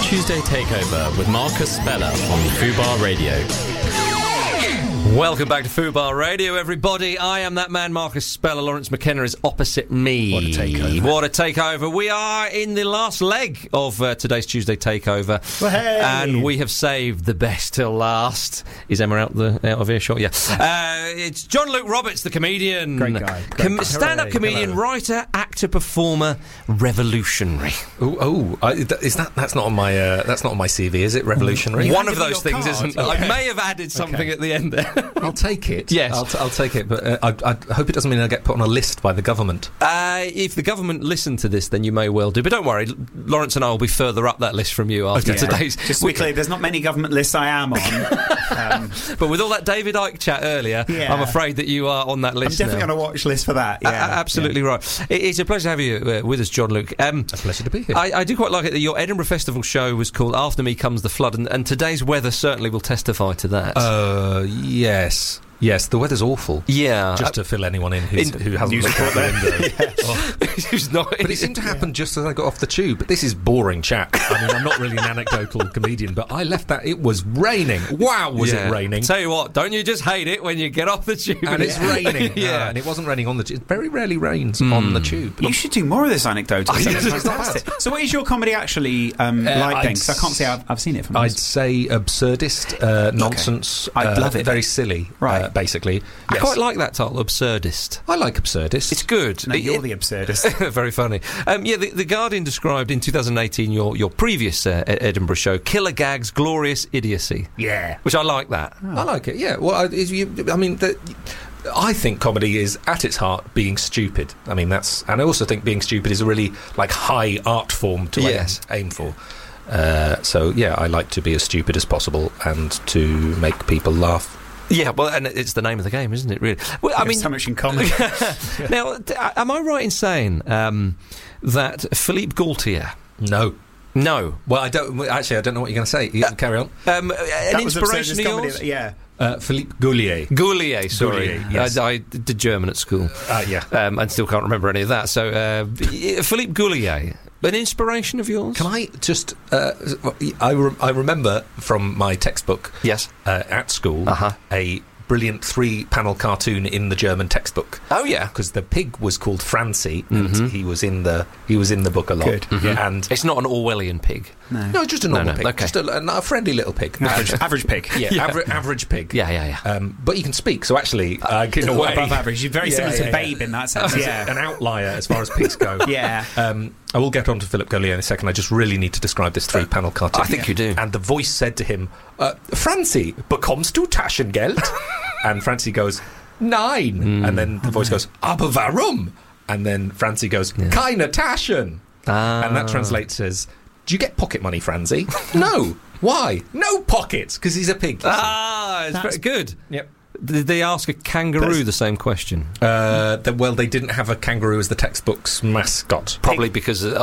Tuesday Takeover with Marcus Speller on Fubar Radio. Welcome back to Fubar Radio, everybody. I am that man, Marcus Speller. Lawrence McKenna is opposite me. What a takeover. What a takeover. We are in the last leg of today's Tuesday Takeover. Well, hey. And we have saved the best till last. Is Emma out of earshot? Yeah. It's John Luke Roberts, the comedian. Great guy. Stand-up comedian, writer, actor, performer, revolutionary. That's not on my CV, is it? Revolutionary. One of those things, isn't it? I may have added something at the end there. I'll take it. Yes. I'll take it, but I hope it doesn't mean I get put on a list by the government. If the government listen to this, then you may well do. But don't worry, Lawrence and I will be further up that list from you after today's. Just to be clear, there's not many government lists I am on. But with all that David Icke chat earlier, I'm afraid that you are on that list. I'm definitely on a watch list for that. Yeah, absolutely right. It's a pleasure to have you with us, John Luke. It's a pleasure to be here. I do quite like it that your Edinburgh Festival show was called After Me Comes the Flood, and today's weather certainly will testify to that. Yes, the weather's awful. Yeah. Just to fill anyone in who hasn't looked out the window. Who's not, but it seemed to happen just as I got off the tube. But this is boring chat. I mean, I'm not really an anecdotal comedian, but I left that. It was raining. Wow, was it raining? Tell you what, don't you just hate it when you get off the tube? And it's raining. Yeah. And it wasn't raining on the tube. It very rarely rains on the tube. You should do more of this anecdotal stuff. It's fantastic. So what is your comedy actually like then? Because I can't say I've seen it from I'd say absurdist, nonsense. I'd love it. Very silly, basically. I quite like that title, Absurdist. I like Absurdist. It's good. No, you're the absurdist. Very funny. The Guardian described in 2018 your previous Edinburgh show, Killer Gags, Glorious Idiocy. Yeah. Which I like that. I like it, yeah. Well, I think comedy is, at its heart, being stupid. I mean, and I also think being stupid is a really, high art form to aim for. So, I like to be as stupid as possible and to make people laugh. Yeah, well, and it's the name of the game, isn't it, really? Well, I mean, so much in common. Now, am I right in saying that Philippe Gaultier... No. Well, I don't know what you're going to say. You can carry on. An inspiration of yours? Yeah. Philippe Gaulier. Gaulier, sorry. Gaulier, yes. I did German at school. And still can't remember any of that. So, Philippe Gaulier, an inspiration of yours? Can I just... I remember from my textbook at school a brilliant 3-panel cartoon in the German textbook. Oh yeah, because the pig was called Francie, and he was in the book a lot. Good. And it's not an Orwellian pig. No, just a normal pig. Okay. Just a friendly little pig. Average pig. Average pig. Yeah. But you can speak, so actually, in a way, above average. You're very similar to Babe in that sense. An outlier as far as pigs go. Yeah. I will get on to Philippe Gaulier in a second. I just really need to describe this 3-panel cartoon. I think you do. And the voice said to him, Francie, bekommst du Taschengeld? And Francie goes, 9. And then the voice goes, aber warum? And then Francie goes, keine Taschen. And that translates as, do you get pocket money, Francie? No. Why? No pockets, because he's a pig. It's very good. Yep. Did they ask a kangaroo the same question? They didn't have a kangaroo as the textbook's mascot. Probably because